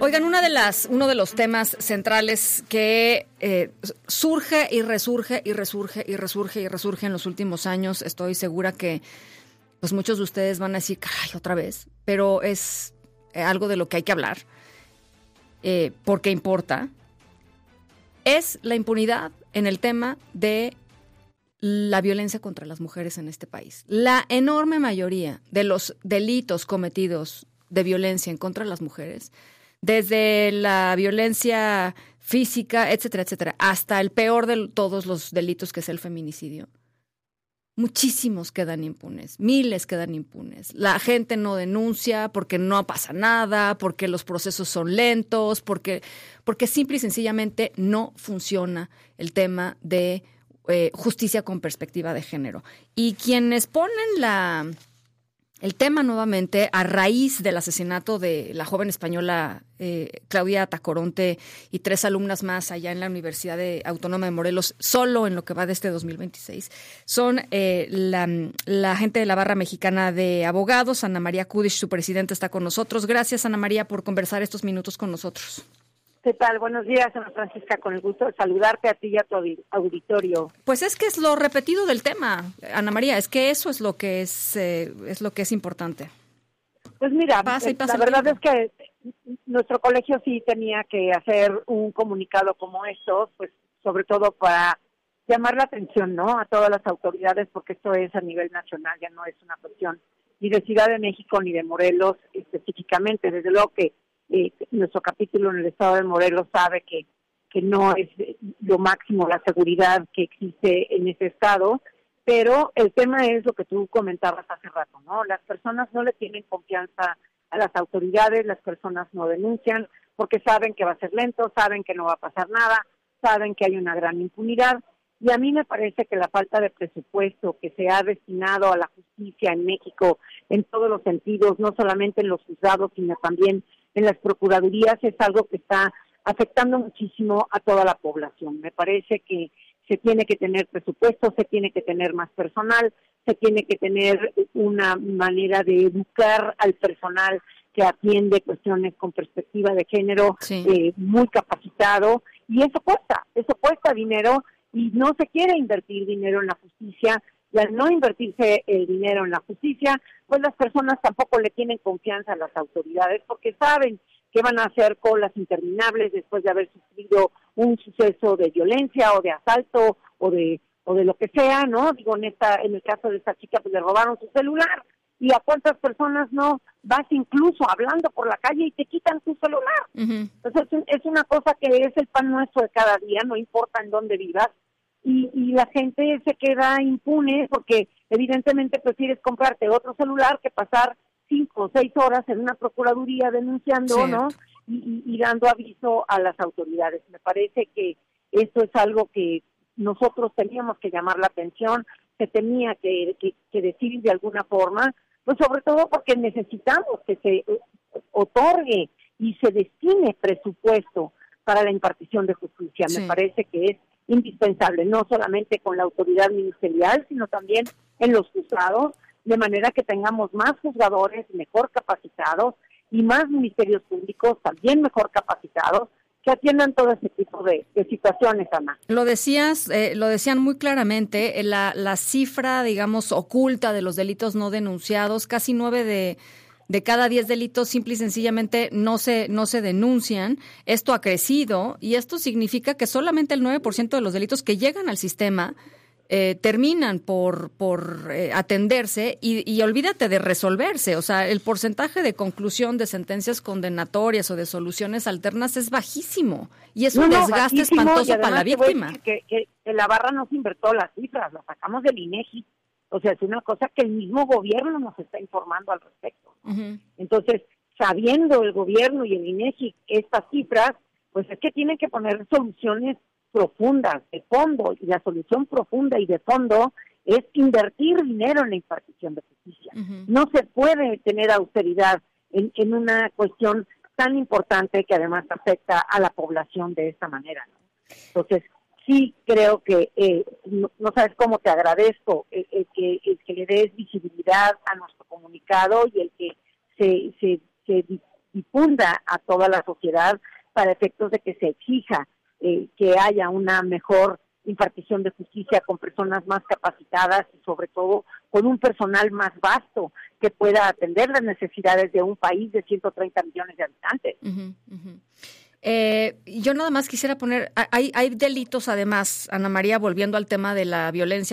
Oigan, uno de los temas centrales que surge y resurge en los últimos años, estoy segura que pues muchos de ustedes van a decir, caray, otra vez, pero es algo de lo que hay que hablar, porque importa, es la impunidad en el tema de la violencia contra las mujeres en este país. La enorme mayoría de los delitos cometidos de violencia en contra de las mujeres, desde la violencia física, etcétera, etcétera, hasta el peor de todos los delitos, que es el feminicidio, muchísimos quedan impunes, miles quedan impunes. La gente no denuncia porque no pasa nada, porque los procesos son lentos, porque simple y sencillamente no funciona el tema de justicia con perspectiva de género. Y quienes ponen el tema nuevamente a raíz del asesinato de la joven española Claudia Tacoronte y 3 alumnas más allá en la Universidad Autónoma de Morelos, solo en lo que va de este 2026, son la gente de la Barra Mexicana de Abogados. Ana María Kudish, su presidenta, está con nosotros. Gracias, Ana María, por conversar estos minutos con nosotros. ¿Qué tal? Buenos días, Ana Francisca, con el gusto de saludarte a ti y a tu auditorio. Pues es que es lo repetido del tema, Ana María, es que eso es lo que es lo que es importante. Pues mira, la verdad es que nuestro colegio sí tenía que hacer un comunicado como estos, pues sobre todo para llamar la atención, ¿no?, a todas las autoridades, porque esto es a nivel nacional, ya no es una cuestión ni de Ciudad de México ni de Morelos específicamente. Desde luego que nuestro capítulo en el estado de Morelos sabe que no es lo máximo la seguridad que existe en ese estado, pero el tema es lo que tú comentabas hace rato, ¿no? Las personas no le tienen confianza a las autoridades, las personas no denuncian porque saben que va a ser lento, saben que no va a pasar nada, saben que hay una gran impunidad. Y a mí me parece que la falta de presupuesto que se ha destinado a la justicia en México en todos los sentidos, no solamente en los juzgados, sino también en las procuradurías, es algo que está afectando muchísimo a toda la población. Me parece que se tiene que tener presupuesto, se tiene que tener más personal, se tiene que tener una manera de educar al personal que atiende cuestiones con perspectiva de género, sí, muy capacitado, y eso cuesta dinero, y no se quiere invertir dinero en la justicia, y al no invertirse el dinero en la justicia, pues las personas tampoco le tienen confianza a las autoridades, porque saben que van a hacer colas interminables después de haber sufrido un suceso de violencia o de asalto o de lo que sea, ¿no? Digo, en el caso de esta chica, pues le robaron su celular, y a cuántas personas no vas incluso hablando por la calle y te quitan tu celular. Uh-huh. Entonces es una cosa que es el pan nuestro de cada día, no importa en dónde vivas. Y la gente se queda impune porque evidentemente prefieres comprarte otro celular que pasar 5 o 6 horas en una procuraduría denunciando, cierto, ¿no? Y dando aviso a las autoridades. Me parece que esto es algo que nosotros teníamos que llamar la atención, se tenía que decir de alguna forma, pues sobre todo porque necesitamos que se otorgue y se destine presupuesto para la impartición de justicia. Sí. Me parece que es indispensable, no solamente con la autoridad ministerial, sino también en los juzgados, de manera que tengamos más juzgadores mejor capacitados y más ministerios públicos también mejor capacitados que atiendan todo ese tipo de situaciones, Ana. Lo decían muy claramente, la cifra, digamos, oculta de los delitos no denunciados, casi 9 de cada 10 delitos simple y sencillamente no se denuncian. Esto ha crecido y esto significa que solamente el 9% de los delitos que llegan al sistema terminan por atenderse y olvídate de resolverse. O sea, el porcentaje de conclusión de sentencias condenatorias o de soluciones alternas es bajísimo y es un desgaste espantoso para la víctima. Que la Barra no se invirtió las cifras, las sacamos del INEGI. O sea, es una cosa que el mismo gobierno nos está informando al respecto, ¿no? Uh-huh. Entonces, sabiendo el gobierno y el INEGI estas cifras, pues es que tienen que poner soluciones profundas, de fondo, y la solución profunda y de fondo es invertir dinero en la impartición de justicia. Uh-huh. No se puede tener austeridad en una cuestión tan importante que además afecta a la población de esta manera, ¿no? Entonces, sí creo que no sabes cómo te agradezco el que le des visibilidad a nuestro comunicado y el que se difunda a toda la sociedad para efectos de que se exija que haya una mejor impartición de justicia con personas más capacitadas y sobre todo con un personal más vasto que pueda atender las necesidades de un país de 130 millones de habitantes. Yo nada más quisiera poner, hay delitos además, Ana María, volviendo al tema de la violencia